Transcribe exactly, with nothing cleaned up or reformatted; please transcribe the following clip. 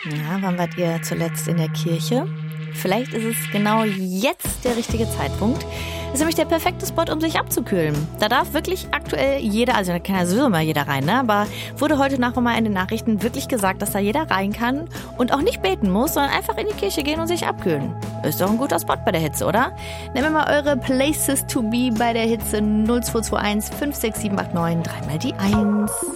Ja, wann wart ihr zuletzt in der Kirche? Vielleicht ist es genau jetzt der richtige Zeitpunkt. Das ist nämlich der perfekte Spot, um sich abzukühlen. Da darf wirklich aktuell jeder, also da kann ja sowieso mal jeder rein, ne? Aber wurde heute Nacht mal in den Nachrichten wirklich gesagt, dass da jeder rein kann und auch nicht beten muss, sondern einfach in die Kirche gehen und sich abkühlen. Ist doch ein guter Spot bei der Hitze, oder? Nehmt mir mal eure Places to be bei der Hitze null zwei zwei eins fünf sechs sieben acht neun, dreimal die eins.